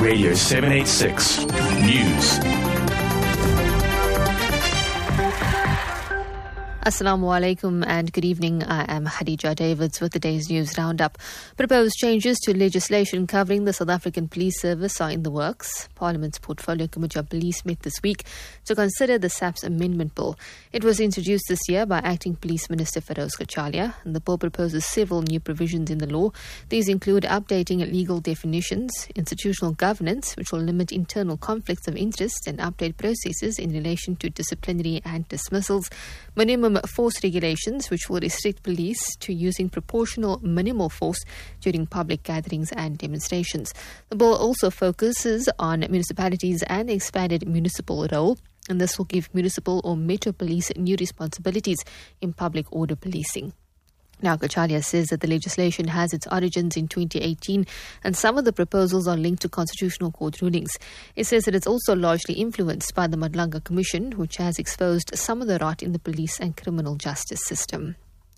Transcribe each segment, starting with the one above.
Radio 786 News. Assalamu alaikum and good evening. I am Khadija Davids with the day's news roundup. Proposed changes to legislation covering the South African Police Service are in the works. Parliament's Portfolio Committee of Police met this week to consider the SAPS Amendment Bill. It was introduced this year by Acting Police Minister Feroz Kachalia, and the bill proposes several new provisions in the law. These include updating legal definitions, institutional governance, which will limit internal conflicts of interest and update processes in relation to disciplinary and dismissals, minimum force regulations, which will restrict police to using proportional minimal force during public gatherings and demonstrations. The bill also focuses on municipalities and the expanded municipal role, and this will give municipal or metro police new responsibilities in public order policing. Now, Kachalia says that the legislation has its origins in 2018 and some of the proposals are linked to Constitutional Court rulings. It says that it's also largely influenced by the Madlanga Commission, which has exposed some of the rot in the police and criminal justice system.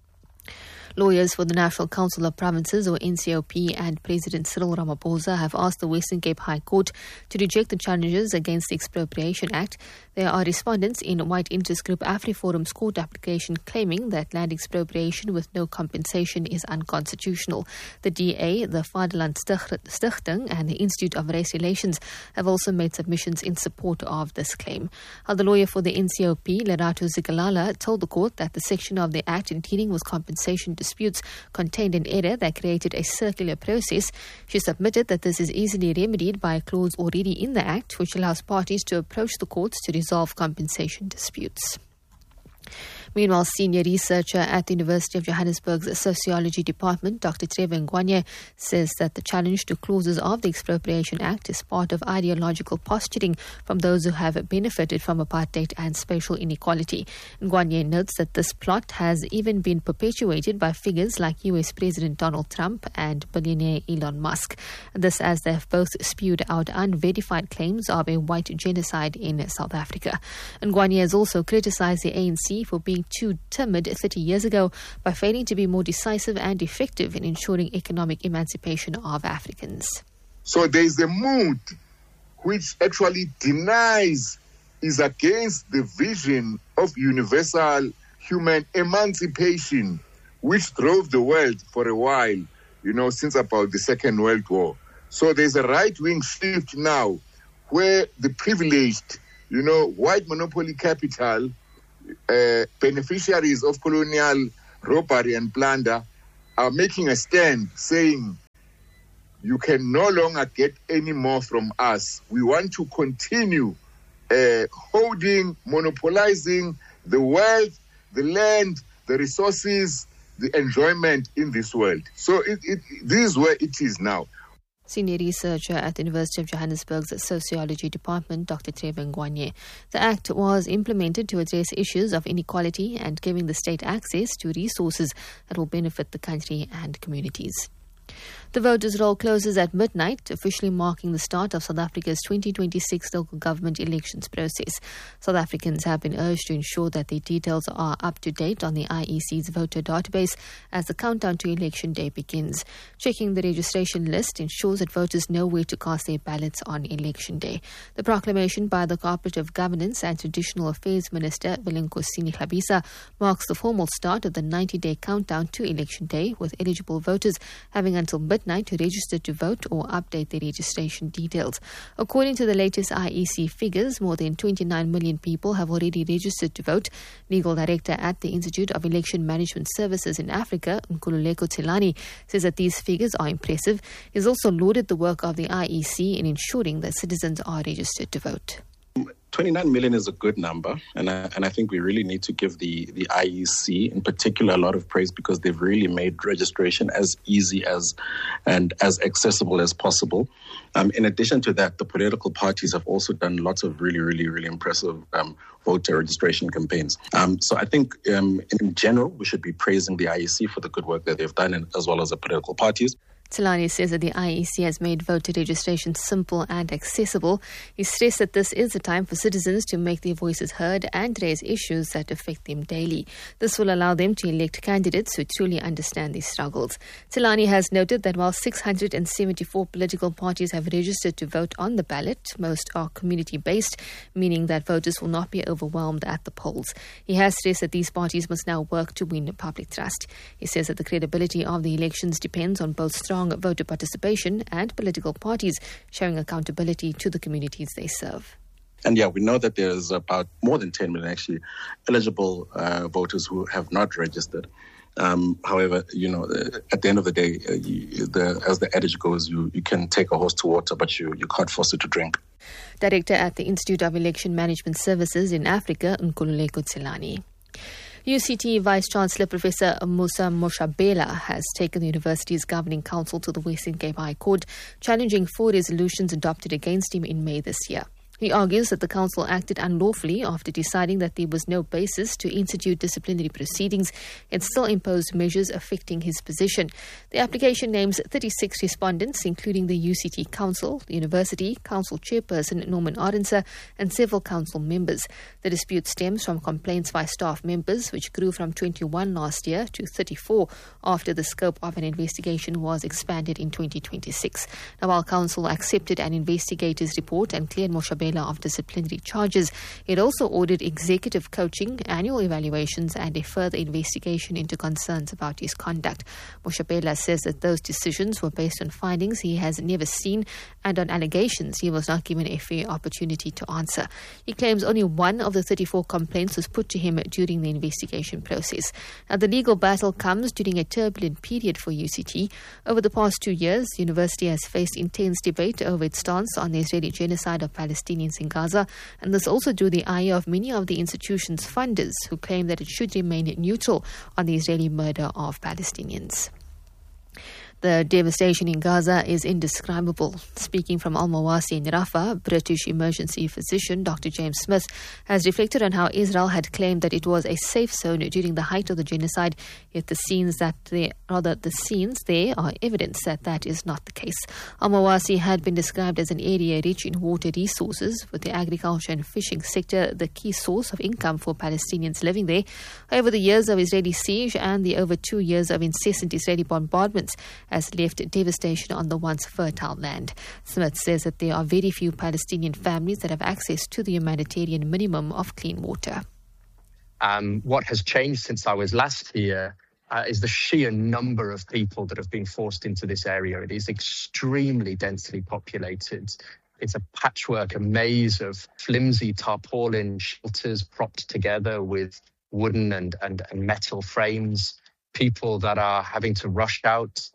Lawyers for the National Council of Provinces, or NCOP, and President Cyril Ramaphosa have asked the Western Cape High Court to reject the challenges against the Expropriation Act. There are respondents in white interest group AfriForum's court application claiming that land expropriation with no compensation is unconstitutional. The DA, the Vaderland Stichting, and the Institute of Race Relations have also made submissions in support of this claim. The lawyer for the NCOP, Lerato Zikalala, told the court that the section of the Act dealing with compensation disputes contained an error that created a circular process. She submitted that this is easily remedied by a clause already in the Act, which allows parties to approach the courts to resolve compensation disputes. Meanwhile, senior researcher at the University of Johannesburg's Sociology Department, Dr. Trevor Ngwanye, says that the challenge to clauses of the Expropriation Act is part of ideological posturing from those who have benefited from apartheid and spatial inequality. Ngwanye notes that this plot has even been perpetuated by figures like US President Donald Trump and billionaire Elon Musk. This as they have both spewed out unverified claims of a white genocide in South Africa. Ngwanye has also criticized the ANC for being too timid 30 years ago by failing to be more decisive and effective in ensuring economic emancipation of Africans. So there is a mood which actually denies, is against the vision of universal human emancipation, which drove the world for a while, since about the Second World War. So there's a right-wing shift now where the privileged, white monopoly capital, beneficiaries of colonial robbery and plunder are making a stand saying, you can no longer get any more from us. We want to continue holding, monopolizing the wealth, the land, the resources, the enjoyment in this world. So this is where it is now. Senior researcher at the University of Johannesburg's Sociology Department, Dr. Trevor Ngwanye. The Act was implemented to address issues of inequality and giving the state access to resources that will benefit the country and communities. The voters' roll closes at midnight, officially marking the start of South Africa's 2026 local government elections process. South Africans have been urged to ensure that their details are up to date on the IEC's voter database as the countdown to election day begins. Checking the registration list ensures that voters know where to cast their ballots on election day. The proclamation by the Cooperative Governance and Traditional Affairs Minister, Velenkosini Khabisa, marks the formal start of the 90-day countdown to election day, with eligible voters having until midnight to register to vote or update their registration details. According to the latest IEC figures, more than 29 million people have already registered to vote. Legal Director at the Institute of Election Management Services in Africa, Nkululeko Tselane, says that these figures are impressive. He has also lauded the work of the IEC in ensuring that citizens are registered to vote. 29 million is a good number, and I think we really need to give the IEC in particular a lot of praise, because they've really made registration as easy and as accessible as possible. In addition to that, the political parties have also done lots of really, really, really impressive voter registration campaigns. So I think in general, we should be praising the IEC for the good work that they've done, and as well as the political parties. Tselane says that the IEC has made voter registration simple and accessible. He stressed that this is a time for citizens to make their voices heard and raise issues that affect them daily. This will allow them to elect candidates who truly understand their struggles. Tselane has noted that while 674 political parties have registered to vote on the ballot, most are community-based, meaning that voters will not be overwhelmed at the polls. He has stressed that these parties must now work to win public trust. He says that the credibility of the elections depends on both strong voter participation and political parties showing accountability to the communities they serve. And we know that there's about more than 10 million actually eligible voters who have not registered. However, at the end of the day, as the adage goes, you can take a horse to water, but you can't force it to drink. Director at the Institute of Election Management Services in Africa, Nkululeko Tselane. UCT Vice-Chancellor Professor Musa Moshabela has taken the university's governing council to the Western Cape High Court, challenging 4 resolutions adopted against him in May this year. He argues that the council acted unlawfully after deciding that there was no basis to institute disciplinary proceedings and still imposed measures affecting his position. The application names 36 respondents, including the UCT Council, the University, Council Chairperson Norman Arendse, and several council members. The dispute stems from complaints by staff members, which grew from 21 last year to 34 after the scope of an investigation was expanded in 2026. Now, while council accepted an investigator's report and cleared Moshabela of disciplinary charges, it also ordered executive coaching, annual evaluations, and a further investigation into concerns about his conduct. Moshabela says that those decisions were based on findings he has never seen and on allegations he was not given a fair opportunity to answer. He claims only one of the 34 complaints was put to him during the investigation process. Now, the legal battle comes during a turbulent period for UCT. Over the past 2 years, the university has faced intense debate over its stance on the Israeli genocide of Palestinians in Gaza, and this also drew the ire of many of the institution's funders who claim that it should remain neutral on the Israeli murder of Palestinians. The devastation in Gaza is indescribable. Speaking from Al Mawasi in Rafah, British emergency physician Dr. James Smith has reflected on how Israel had claimed that it was a safe zone during the height of the genocide, yet the scenes there are evidence that that is not the case. Al Mawasi had been described as an area rich in water resources, with the agriculture and fishing sector the key source of income for Palestinians living there. However, the years of Israeli siege and the over 2 years of incessant Israeli bombardments has left devastation on the once fertile land. Smith says that there are very few Palestinian families that have access to the humanitarian minimum of clean water. What has changed since I was last here is the sheer number of people that have been forced into this area. It is extremely densely populated. It's a patchwork, a maze of flimsy tarpaulin shelters propped together with wooden and metal frames. People that are having to rush out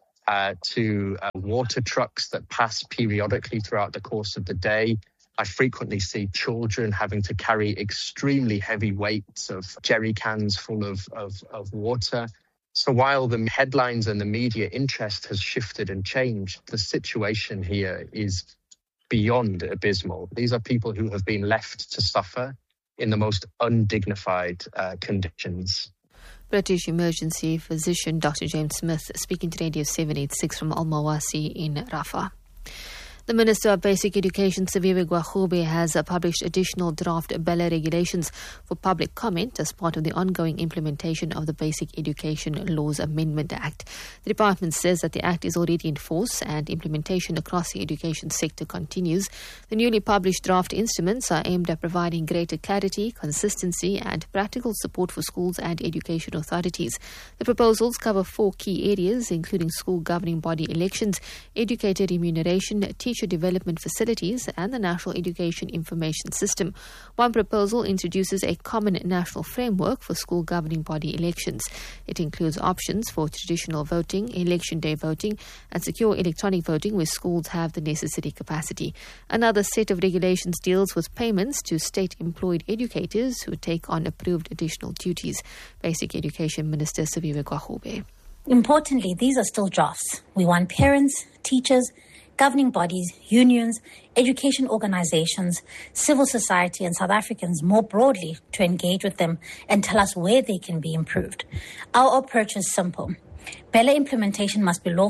to water trucks that pass periodically throughout the course of the day. I frequently see children having to carry extremely heavy weights of jerry cans full of water. So while the headlines and the media interest has shifted and changed, the situation here is beyond abysmal. These are people who have been left to suffer in the most undignified conditions. British emergency physician Dr. James Smith speaking to Radio 786 from Al Mawasi in Rafah. The Minister of Basic Education, Saviwe Gwarube, has published additional draft BELA regulations for public comment as part of the ongoing implementation of the Basic Education Laws Amendment Act. The department says that the act is already in force and implementation across the education sector continues. The newly published draft instruments are aimed at providing greater clarity, consistency and practical support for schools and education authorities. The proposals cover 4 key areas, including school governing body elections, educator remuneration, teacher development facilities and the National Education Information System. One proposal introduces a common national framework for school governing body elections. It includes options for traditional voting, election day voting and secure electronic voting where schools have the necessary capacity. Another set of regulations deals with payments to state-employed educators who take on approved additional duties. Basic Education Minister Saviwe Gwarube. Importantly, these are still drafts. We want parents, teachers, governing bodies, unions, education organizations, civil society and South Africans more broadly to engage with them and tell us where they can be improved. Our approach is simple. BELA implementation must be lawful,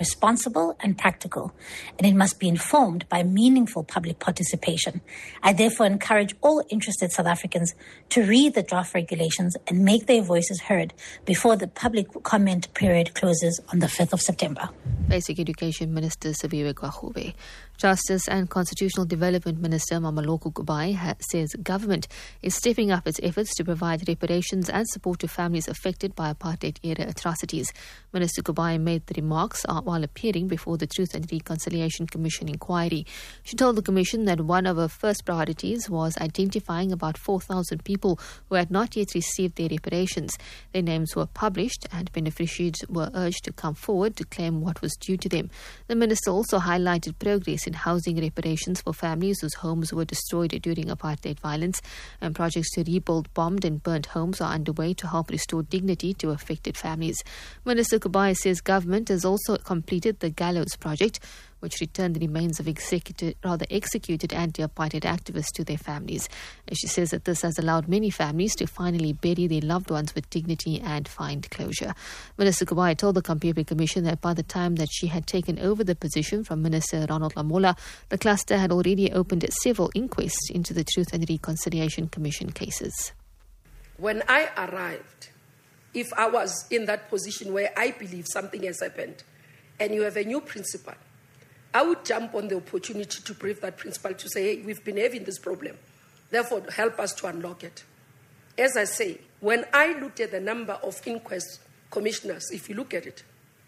responsible and practical, and it must be informed by meaningful public participation. I therefore encourage all interested South Africans to read the draft regulations and make their voices heard before the public comment period closes on the 5th of September. Basic Education Minister Sibiwe Kwagube. Justice and Constitutional Development Minister Mameloko Kubayi says government is stepping up its efforts to provide reparations and support to families affected by apartheid-era atrocities. Minister Kubayi made the remarks while appearing before the Truth and Reconciliation Commission inquiry. She told the Commission that one of her first priorities was identifying about 4,000 people who had not yet received their reparations. Their names were published and beneficiaries were urged to come forward to claim what was due to them. The minister also highlighted progress in housing reparations for families whose homes were destroyed during apartheid violence, and projects to rebuild bombed and burnt homes are underway to help restore dignity to affected families. Minister Kubayi says government has also completed the Gallows project, which returned the remains of executed anti-apartheid activists to their families. And she says that this has allowed many families to finally bury their loved ones with dignity and find closure. Minister Kubayi told the Computer Commission that by the time that she had taken over the position from Minister Ronald Lamola, the cluster had already opened several inquests into the Truth and Reconciliation Commission cases. When I arrived, if I was in that position where I believe something has happened and you have a new principal, I would jump on the opportunity to brief that principal to say, hey, we've been having this problem. Therefore, help us to unlock it. As I say, when I looked at the number of inquest commissioners, if you look at it,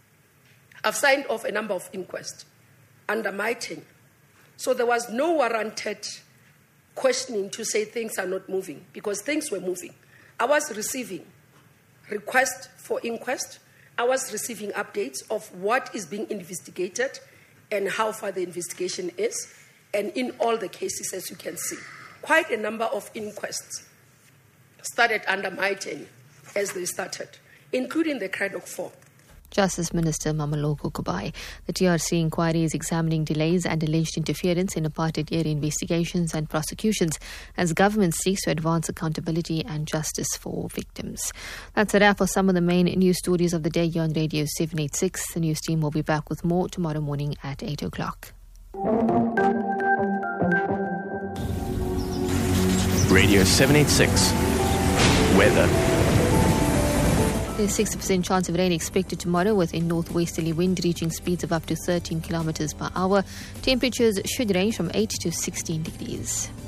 I've signed off a number of inquests under my tenure. So there was no warranted questioning to say things are not moving, because things were moving. I was receiving requests for inquest. I was receiving updates of what is being investigated and how far the investigation is. And in all the cases, as you can see, quite a number of inquests started under my tenure as they started, including the Craddock 4. Justice Minister Mameloko Kubayi. The TRC inquiry is examining delays and alleged interference in apartheid-era investigations and prosecutions as government seeks to advance accountability and justice for victims. That's a wrap for some of the main news stories of the day here on Radio 786. The news team will be back with more tomorrow morning at 8 o'clock. Radio 786. Weather. There's 60% chance of rain expected tomorrow with a northwesterly wind reaching speeds of up to 13 kilometers per hour. Temperatures should range from 8 to 16 degrees.